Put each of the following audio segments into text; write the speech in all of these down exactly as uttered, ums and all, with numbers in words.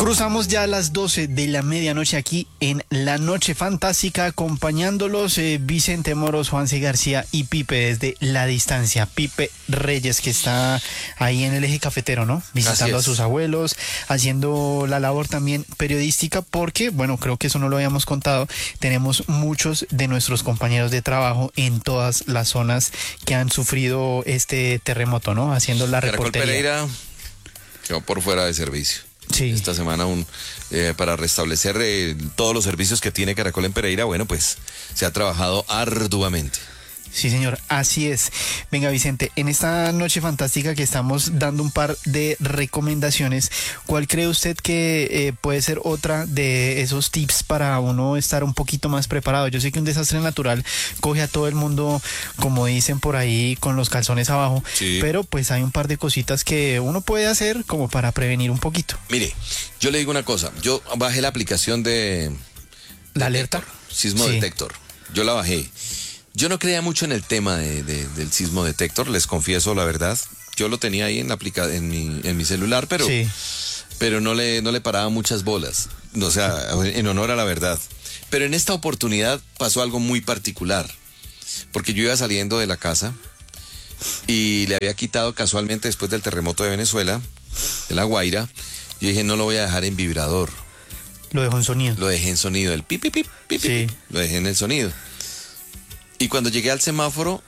Cruzamos ya a las doce de la medianoche aquí en La Noche Fantástica, acompañándolos eh, Vicente Moros, Juanse García y Pipe desde la distancia. Pipe Reyes, que está ahí en el eje cafetero, ¿no? Visitando a sus abuelos, haciendo la labor también periodística, porque, bueno, creo que eso no lo habíamos contado, tenemos muchos de nuestros compañeros de trabajo en todas las zonas que han sufrido este terremoto, ¿no? Haciendo la Caracol reportería. Pereira quedó por fuera de servicio. Sí. Esta semana un, eh, para restablecer eh, todos los servicios que tiene Caracol en Pereira, bueno, pues se ha trabajado arduamente. Sí, señor, así es. Venga, Vicente, en esta noche fantástica que estamos dando un par de recomendaciones, ¿cuál cree usted que eh, puede ser otra de esos tips para uno estar un poquito más preparado? Yo sé que un desastre natural coge a todo el mundo, como dicen por ahí, con los calzones abajo, sí, pero pues hay un par de cositas que uno puede hacer como para prevenir un poquito. Mire, yo le digo una cosa, yo bajé la aplicación de... ¿La alerta? Sismo Sí. Detector, yo la bajé. Yo no creía mucho en el tema de, de, del sismo detector, les confieso la verdad. Yo lo tenía ahí en, la aplica en, mi, en mi celular, pero, sí. pero no, le, no le paraba muchas bolas. O sea, en honor a la verdad. Pero en esta oportunidad pasó algo muy particular. Porque yo iba saliendo de la casa y le había quitado casualmente después del terremoto de Venezuela, de La Guaira. Yo dije, no lo voy a dejar en vibrador. Lo dejó en sonido. Lo dejé en sonido, el pip, pip, pip, pip, sí. pip. Lo dejé en el sonido. Y cuando llegué al semáforo,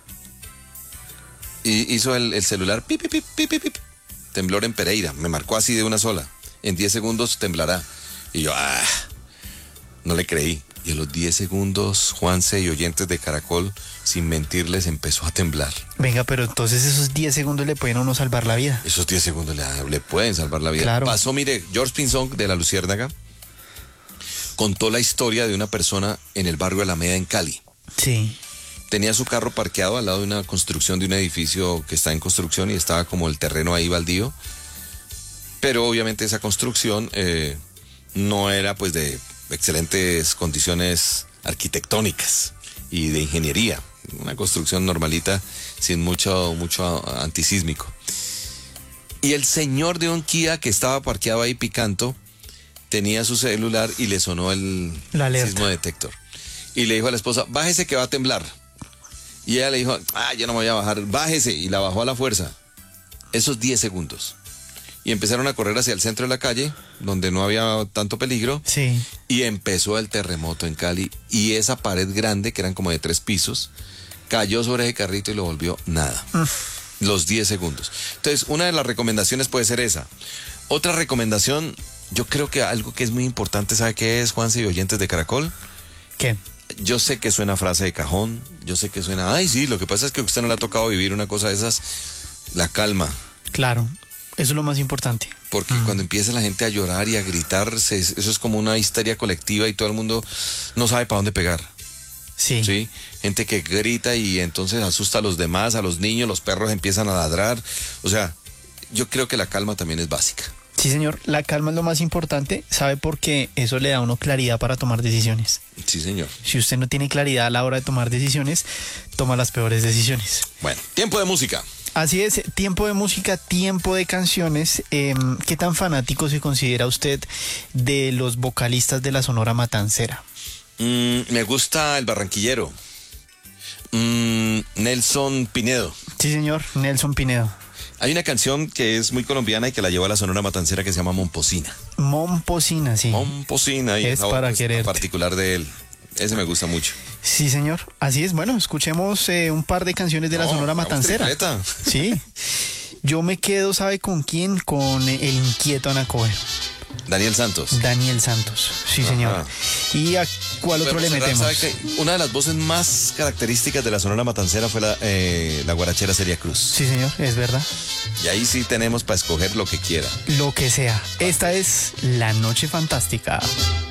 hizo el, el celular, pip, pip, pip, pip, pip, temblor en Pereira. Me marcó así de una sola. En diez segundos temblará. Y yo, ah, no le creí. Y a los diez segundos, Juanse y oyentes de Caracol, sin mentirles, empezó a temblar. Venga, pero entonces esos diez segundos le pueden a uno salvar la vida. Esos diez segundos le, le pueden salvar la vida. Claro. Pasó, mire, George Pinzón de La Luciérnaga contó la historia de una persona en el barrio Alameda en Cali. Sí. Tenía su carro parqueado al lado de una construcción de un edificio que está en construcción y estaba como el terreno ahí baldío. Pero obviamente esa construcción eh, no era pues de excelentes condiciones arquitectónicas y de ingeniería. Una construcción normalita sin mucho, mucho antisísmico. Y el señor de un Kia que estaba parqueado ahí picando tenía su celular y le sonó el sismo detector. Y le dijo a la esposa, bájese que va a temblar. Y ella le dijo, ah, yo no me voy a bajar, bájese. Y la bajó a la fuerza. Esos diez segundos. Y empezaron a correr hacia el centro de la calle, donde no había tanto peligro. Sí. Y empezó el terremoto en Cali. Y esa pared grande, que eran como de tres pisos, cayó sobre ese carrito y lo volvió nada. Uf. Los diez segundos. Entonces, una de las recomendaciones puede ser esa. Otra recomendación, yo creo que algo que es muy importante, ¿sabe qué es, Juanse y oyentes de Caracol? ¿Qué? Yo sé que suena frase de cajón, yo sé que suena, ay sí, lo que pasa es que a usted no le ha tocado vivir una cosa de esas, la calma. Claro, eso es lo más importante. Porque mm. cuando empieza la gente a llorar y a gritar, se, eso es como una histeria colectiva y todo el mundo no sabe para dónde pegar. Sí. Sí, gente que grita y entonces asusta a los demás, a los niños, los perros empiezan a ladrar. O sea, yo creo que la calma también es básica. Sí, señor, la calma es lo más importante, ¿sabe? Porque eso le da a uno claridad para tomar decisiones. Sí, señor. Si usted no tiene claridad a la hora de tomar decisiones, toma las peores decisiones. Bueno, tiempo de música. Así es, tiempo de música, tiempo de canciones. Eh, ¿Qué tan fanático se considera usted de los vocalistas de la Sonora Matancera? Mm, me gusta el barranquillero. Mm, Nelson Pinedo. Sí, señor, Nelson Pinedo. Hay una canción que es muy colombiana y que la lleva a la Sonora Matancera que se llama Momposina. Momposina, sí. Momposina. Y es para pues, querer. particular de él. Ese me gusta mucho. Sí, señor. Así es. Bueno, escuchemos eh, un par de canciones de no, la Sonora Matancera. Tripleta. Sí. Yo me quedo, ¿sabe con quién? Con el inquieto Anacoe. Daniel Santos. Daniel Santos, sí, Ajá. señor. ¿Y a cuál otro le metemos? ¿Sabe que una de las voces más características de la Sonora Matancera fue la, eh, la guarachera Celia Cruz? Sí, señor, es verdad. Y ahí sí tenemos para escoger lo que quiera. Lo que sea. Esta es La Noche Fantástica.